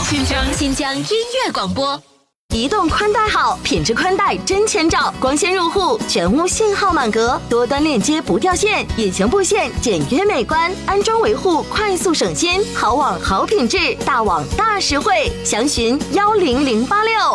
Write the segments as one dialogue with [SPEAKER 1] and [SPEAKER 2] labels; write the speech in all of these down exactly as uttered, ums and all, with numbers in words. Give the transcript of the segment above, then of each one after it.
[SPEAKER 1] 新疆
[SPEAKER 2] 新疆音乐广播。移动宽带好，品质宽带真千兆，光纤入户，全屋信号满格，多端链接不掉线，隐形布线简约美观，安装维护快速省心，好网好品质，大网大实惠，详询幺零零八六。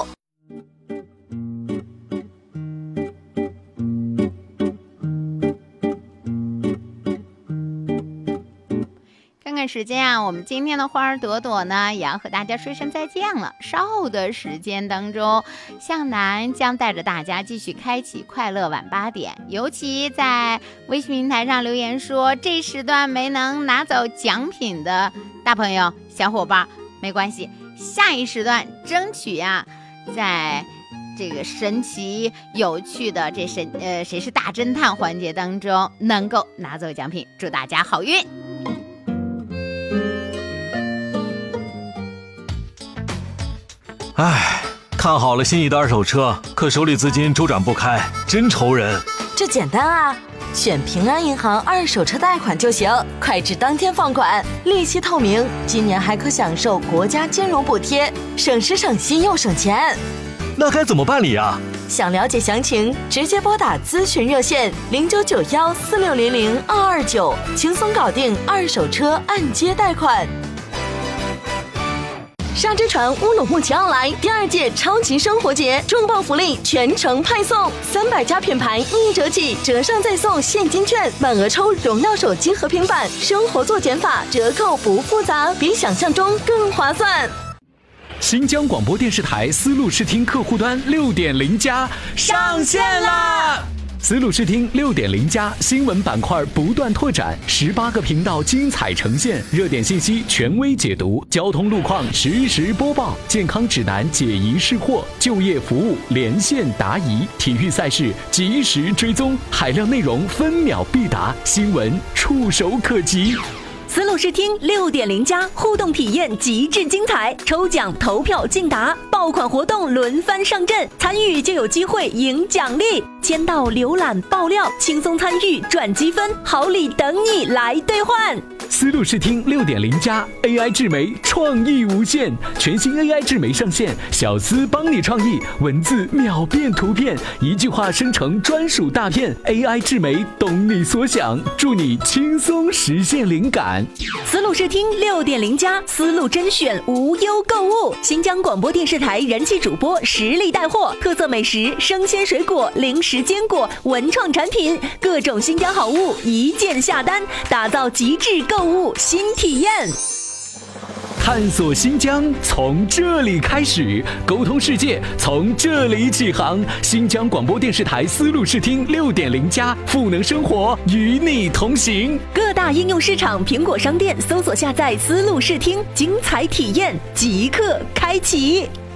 [SPEAKER 3] 看时间啊，我们今天的花儿朵朵呢也要和大家说声再见了。稍后的时间当中，向南将带着大家继续开启快乐晚八点。尤其在微信平台上留言说这时段没能拿走奖品的大朋友小伙伴，没关系，下一时段争取啊，在这个神奇有趣的这神呃谁是大侦探环节当中能够拿走奖品，祝大家好运。
[SPEAKER 4] 唉，看好了心仪的二手车，可手里资金周转不开，真愁人。
[SPEAKER 2] 这简单啊，选平安银行二手车贷款就行，快至当天放款，利息透明，今年还可享受国家金融补贴，省时省心又省钱。
[SPEAKER 4] 那该怎么办理啊？
[SPEAKER 2] 想了解详情，直接拨打咨询热线零九九幺四六零零二二九，轻松搞定二手车按揭贷款。沙之船乌鲁木齐奥莱第二届超级生活节重磅福利全程派送，三百家品牌一折起，折上再送现金券，满额抽荣耀手机和平板，生活做减法，折扣不复杂，比想象中更划算。
[SPEAKER 5] 新疆广播电视台丝路视听客户端 六点零 加上线啦！丝路视听 六点零 加新闻板块不断拓展，十八个频道精彩呈现，热点信息权威解读，交通路况实时播报，健康指南解疑释惑，就业服务连线答疑，体育赛事及时追踪，海量内容分秒必达，新闻触手可及。
[SPEAKER 6] 丝路视听 六点零 加互动体验极致精彩，抽奖投票竞答，爆款活动轮番上阵，参与就有机会赢奖励，签到浏览爆料，轻松参与赚积分，好礼等你来兑换。
[SPEAKER 5] 丝路视听 六点零 加 A I 智媒创意无限，全新 A I 智媒上线，小丝帮你创意，文字秒变图片，一句话生成专属大片， A I 智媒懂你所想，助你轻松实现灵感。
[SPEAKER 6] 丝路视听 六点零 加丝路甄选无忧购物，新疆广播电视台人气主播实力带货，特色美食、生鲜水果、零食坚果、文创产品，各种新疆好物一键下单，打造极致购物新体验。
[SPEAKER 5] 探索新疆从这里开始，沟通世界从这里起航。新疆广播电视台丝路视听 六点零 加赋能生活，与你同行。
[SPEAKER 6] 各大应用市场苹果商店搜索下载丝路视听，精彩体验即刻开启。